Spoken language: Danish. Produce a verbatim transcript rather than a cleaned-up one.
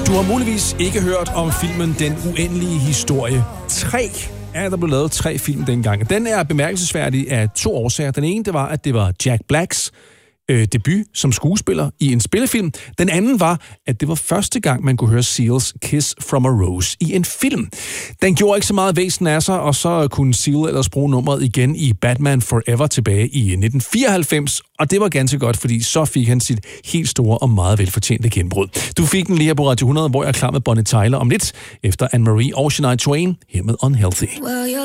Du har muligvis ikke hørt om filmen Den Uendelige Historie. Tre er der blev lavet tre film dengang. Den er bemærkelsesværdig af to årsager. Den ene, det var, at det var Jack Blacks øh, debut som skuespiller i en spillefilm. Den anden var, at det var første gang, man kunne høre Seals Kiss from a Rose i en film. Den gjorde ikke så meget væsen af sig, og så kunne Seal ellers bruge nummeret igen i Batman Forever tilbage i nitten fireoghalvfems, og det var ganske godt, fordi så fik han sit helt store og meget velfortjente gennembrud. Du fik den lige her på Radio hundrede, hvor jeg er klar med Bonnie Tyler om lidt, efter Anne-Marie og Shania Twain her med Unhealthy.